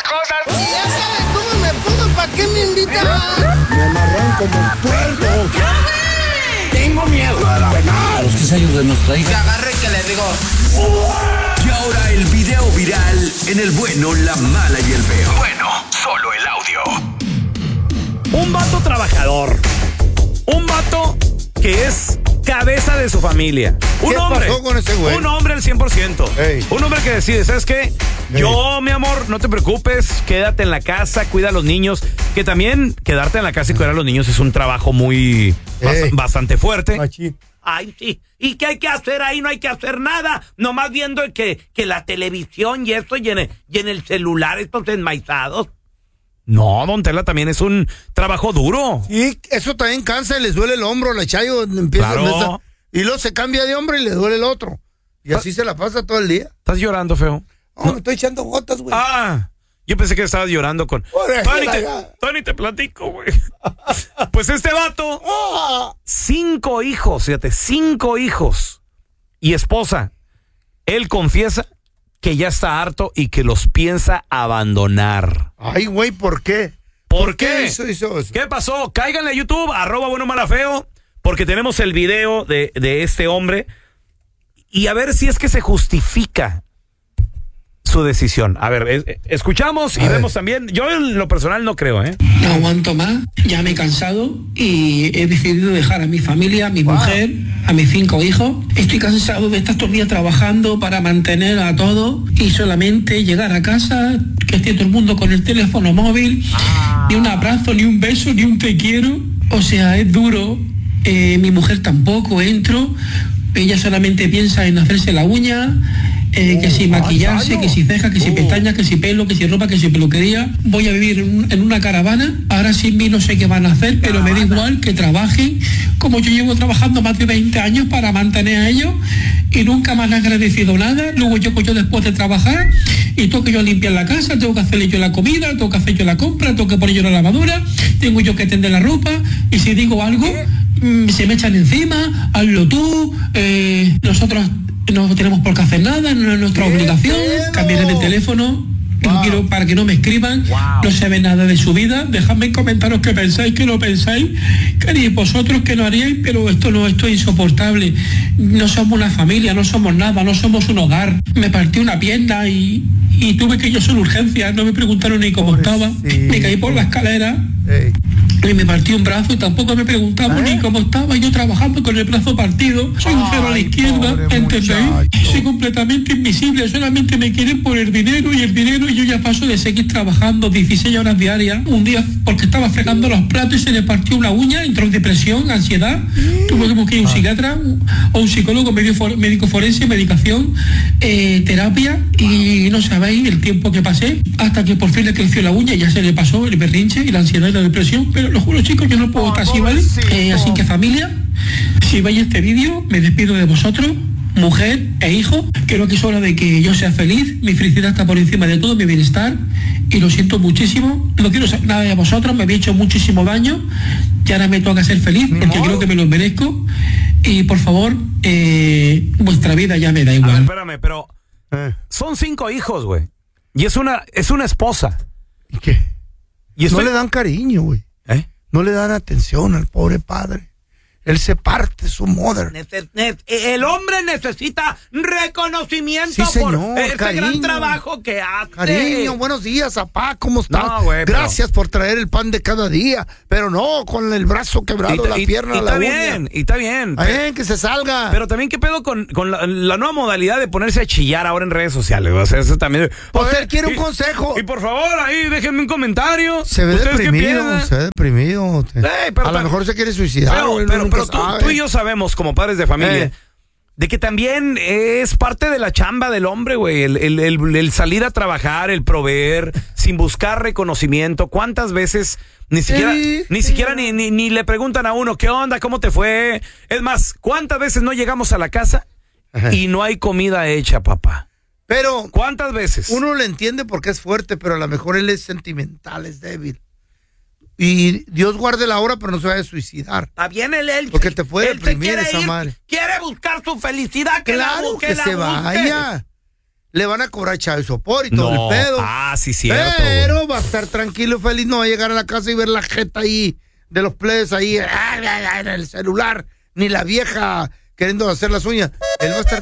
cosas. Ya sabes cómo me pongo, ¿para qué me invitan? Me amarran como puerco. Tengo miedo. A los 15 años de nuestra Se hija. agarre que le digo. Y ahora el video viral en El Bueno, la Mala y el Feo. Bueno, solo el audio. Un vato trabajador. Un vato que es cabeza de su familia. Un ¿Qué hombre. pasó con ese güey? Un hombre al 100%. Ey. Un hombre que decide, ¿sabes qué? Yo, mi amor, no te preocupes, quédate en la casa, cuida a los niños. Que también quedarte en la casa y cuidar a los niños es un trabajo muy bastante fuerte. Machín. Ay, sí. ¿Y qué hay que hacer ahí? No hay que hacer nada. Nomás viendo que la televisión y esto y en el celular, estos enmaizados. No, don Tela, también es un trabajo duro. Y eso también cansa y les duele el hombro, la chayo empieza Claro. a empezar. Y luego se cambia de hombre y le duele el otro. Y así se la pasa todo el día. ¿Estás llorando, feo? No, me estoy echando gotas, güey. Ah, yo pensé que estabas llorando con... Tony, te platico, güey. Pues este vato, 5 hijos, fíjate, 5 hijos y esposa. Él confiesa que ya está harto y que los piensa abandonar. Ay, güey, ¿por qué? ¿Por qué? hizo eso? ¿Qué pasó? Cáiganle a YouTube, @buenomalafeo, porque tenemos el video de este hombre y a ver si es que se justifica su decisión. A ver, escuchamos y vemos también. Yo en lo personal no creo, ¿eh? No aguanto más, ya me he cansado y he decidido dejar a mi familia, a mi mujer, a mis 5 hijos. Estoy cansado de estar todo el día trabajando para mantener a todos y solamente llegar a casa, que esté todo el mundo con el teléfono móvil, ni un abrazo, ni un beso, ni un te quiero. O sea, es duro. Mi mujer tampoco, entro, ella solamente piensa en hacerse la uña. Que si maquillarse, que si cejas, que si pestañas, que si pelo, que si ropa, que si peluquería. Voy a vivir en una caravana. Ahora sin mí no sé qué van a hacer, pero me da igual que trabajen como yo llevo trabajando más de 20 años para mantener a ellos y nunca me han agradecido nada. Luego yo después de trabajar y tengo que yo limpiar la casa, tengo que hacerle yo la comida, tengo que hacer yo la compra, tengo que poner yo la lavadora, tengo yo que tender la ropa y si digo algo se me echan encima, hazlo tú, nosotros no tenemos por qué hacer nada, no es nuestra obligación, cambiaré de teléfono, no quiero para que no me escriban, no se ve nada de su vida, dejadme en comentarios qué pensáis, qué no pensáis, que haríais vosotros, que no haríais, pero esto es insoportable, no somos una familia, no somos nada, no somos un hogar, me partí una pierna y tuve que ir yo en urgencias, no me preguntaron ni cómo estaba, me caí por la escalera. Y me partí un brazo y tampoco me preguntaban ni cómo estaba, yo trabajando con el brazo partido, soy un cero a la izquierda, ¿entendéis? Soy completamente invisible, solamente me quieren por el dinero y yo ya paso de seguir trabajando 16 horas diarias, un día porque estaba fregando los platos y se le partió una uña, entró en depresión, ansiedad, tuve que ir a un psiquiatra o un psicólogo, médico forense, medicación, terapia y no sabéis el tiempo que pasé hasta que por fin le creció la uña y ya se le pasó el berrinche y la ansiedad y la depresión, pero lo juro chicos, yo no puedo estar así, ¿vale? Así que familia, si veis este vídeo, me despido de vosotros, mujer e hijo, creo que es hora de que yo sea feliz, mi felicidad está por encima de todo, mi bienestar, y lo siento muchísimo, no quiero saber nada de vosotros, me habéis hecho muchísimo daño, y ahora me toca ser feliz, porque creo que me lo merezco, y por favor, vuestra vida ya me da igual. A ver, espérame, pero son 5 hijos, güey, y es una esposa. ¿Y qué? Y no le dan cariño, güey. No le dan atención al pobre padre. Él se parte su mother. El hombre necesita reconocimiento por ese cariño, gran trabajo que hace. Cariño, buenos días, papá, ¿cómo estás? No, güey, gracias por traer el pan de cada día, pero no con el brazo quebrado, la pierna, la uña. Y está bien. Que se salga. Pero también, ¿qué pedo con la nueva modalidad de ponerse a chillar ahora en redes sociales? O sea, eso también... Pues él quiere un consejo. Y por favor, ahí déjenme un comentario. Se ve deprimido, a lo mejor se quiere suicidar. Pero tú y yo sabemos, como padres de familia, de que también es parte de la chamba del hombre, güey, el salir a trabajar, el proveer, sin buscar reconocimiento. ¿Cuántas veces ni siquiera ni le preguntan a uno, ¿qué onda? ¿Cómo te fue? Es más, ¿cuántas veces no llegamos a la casa y no hay comida hecha, papá? Pero ¿cuántas veces? Uno le entiende porque es fuerte, pero a lo mejor él es sentimental, es débil. Y Dios guarde la hora, pero no se vaya a suicidar. Está bien, él porque te puede deprimir esa madre. Quiere buscar su felicidad, claro, que se vaya. le van a cobrar child support y todo el pedo. Ah, sí, cierto. Pero va a estar tranquilo y feliz, no va a llegar a la casa y ver la jeta ahí de los plebes ahí en el celular, ni la vieja queriendo hacer las uñas. Él va a estar